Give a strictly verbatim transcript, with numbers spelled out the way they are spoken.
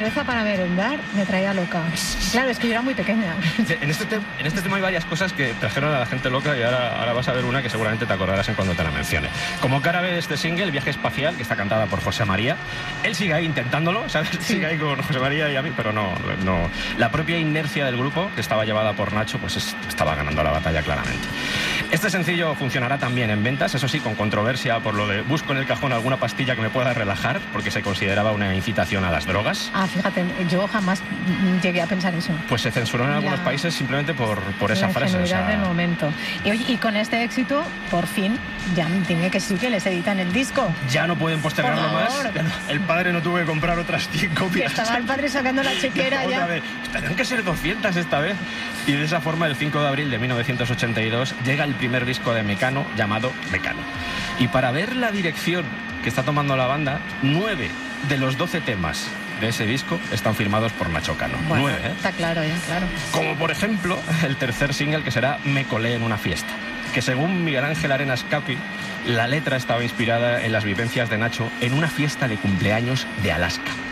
cerveza para merendar me traía loca. Claro, es que yo era muy pequeña. En este, te en este tema hay varias cosas que trajeron a la gente loca y ahora, ahora vas a ver una que seguramente te acordarás en cuando te la mencione. Como cara B de este single, Viaje Espacial, que está cantada por José María, él sigue ahí intentándolo, ¿sabes? Sí. Sigue ahí con José María y a mí, pero no, no. La propia inercia del grupo, que estaba llevada por Nacho, pues es, estaba ganando la batalla claramente. Este sencillo funcionará también en ventas, eso sí, con controversia por lo de busco en el cajón alguna pastilla que me pueda relajar, porque se consideraba una incitación a las drogas. Ah, fíjate, yo jamás llegué a pensar eso. Pues se censuró en la... algunos países simplemente por, por esa la frase. La ingenuidad o sea... del momento. Y, oye, y con este éxito, por fin, ya tiene que sí que les editan el disco. Ya no pueden postergarlo más. No, el padre no tuvo que comprar otras cien copias. Que estaba el padre sacando la chequera ya. Vez. Tendrán que ser doscientas esta vez. Y de esa forma, el cinco de abril de mil novecientos ochenta y dos, llega el primer disco de Mecano, llamado Mecano. Y para ver la dirección que está tomando la banda, nueve de los doce temas de ese disco están firmados por Nacho Cano. Bueno, nueve, ¿eh? Está claro, ya, claro. Como por ejemplo, el tercer single, que será Me colé en una fiesta, que según Miguel Ángel Arenas Capi, la letra estaba inspirada en las vivencias de Nacho en una fiesta de cumpleaños de Alaska.